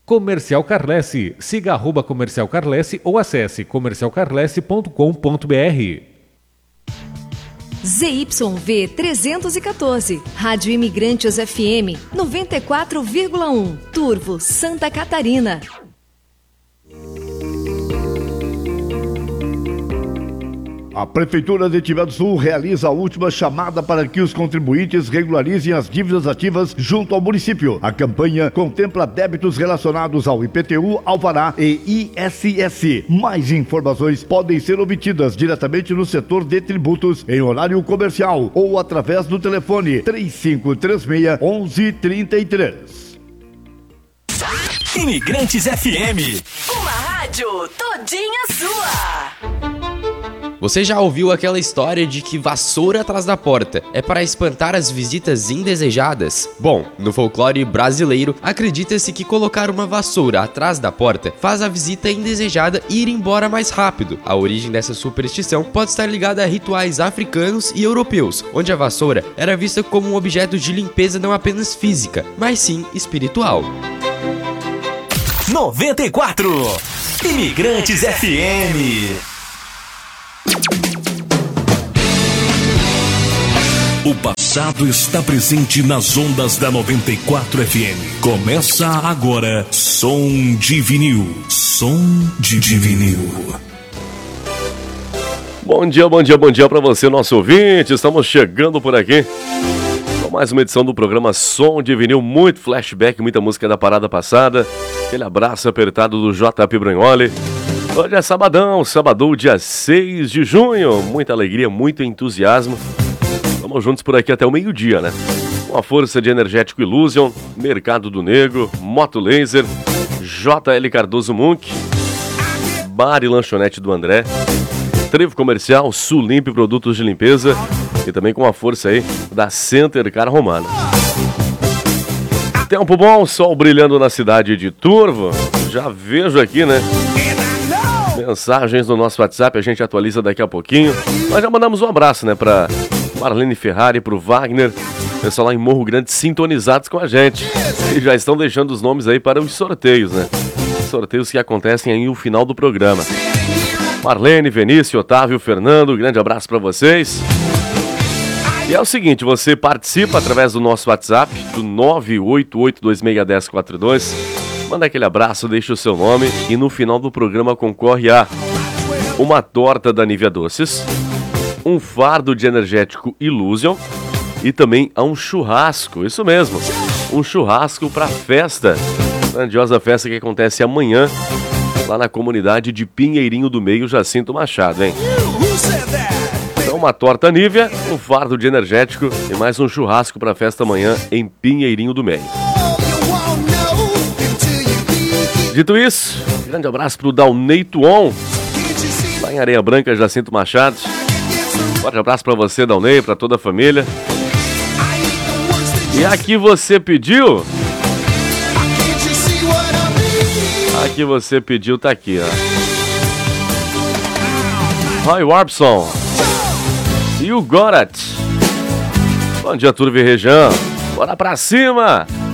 Comercial Carlesse. Siga @Comercial Carlesse ou acesse comercialcarlesse.com.br. ZYV 314, Rádio Imigrantes FM 94,1, Turvo, Santa Catarina. A Prefeitura de Timbé do Sul realiza a última chamada para que os contribuintes regularizem as dívidas ativas junto ao município. A campanha contempla débitos relacionados ao IPTU, Alvará e ISS. Mais informações podem ser obtidas diretamente no setor de tributos em horário comercial ou através do telefone 3536-1133. Imigrantes FM. Uma rádio todinha sua. Você já ouviu aquela história de que vassoura atrás da porta é para espantar as visitas indesejadas? Bom, no folclore brasileiro, acredita-se que colocar uma vassoura atrás da porta faz a visita indesejada ir embora mais rápido. A origem dessa superstição pode estar ligada a rituais africanos e europeus, onde a vassoura era vista como um objeto de limpeza não apenas física, mas sim espiritual. 94 Imigrantes FM. O passado está presente nas ondas da 94 FM. Começa agora Som de Vinil. Som de Vinil. Bom dia para você, nosso ouvinte. Estamos chegando por aqui com mais uma edição do programa Som de Vinil. Muito flashback, muita música da parada passada. Aquele abraço apertado do JP Bragnoli. Hoje é sabadão, dia 6 de junho. Muita alegria, muito entusiasmo. Vamos juntos por aqui até o meio-dia, né? Com a força de Energético Illusion, Mercado do Negro, Moto Laser, JL Cardoso Munk, Bar e Lanchonete do André, Trevo Comercial, Sulimp Produtos de Limpeza e também com a força aí da Center Car Romana. Tempo bom, sol brilhando na cidade de Turvo. Já vejo aqui, né? Mensagens no nosso WhatsApp, a gente atualiza daqui a pouquinho. Nós já mandamos um abraço, né, pra Marlene Ferrari, pro Wagner, pessoal lá em Morro Grande sintonizados com a gente. E já estão deixando os nomes aí para os sorteios, né? Sorteios que acontecem aí no final do programa. Marlene, Vinícius, Otávio, Fernando, grande abraço para vocês. E é o seguinte, você participa através do nosso WhatsApp, do 988261042. Manda aquele abraço, deixa o seu nome e no final do programa concorre a uma torta da Nívea Doces, um fardo de Energético Illusion e também a um churrasco, isso mesmo, um churrasco para festa, grandiosa festa que acontece amanhã lá na comunidade de Pinheirinho do Meio, Jacinto Machado, hein? Então uma torta Nívea, um fardo de Energético e mais um churrasco para festa amanhã em Pinheirinho do Meio. Dito isso, grande abraço pro Dalney Tuon, lá em Areia Branca, Jacinto Machado. Forte abraço pra você, Dalney, pra toda a família. E aqui você pediu? Aqui você pediu, tá aqui, ó. Roy Warpson. You Got It. Bom dia, Turvo e região. Bora pra cima!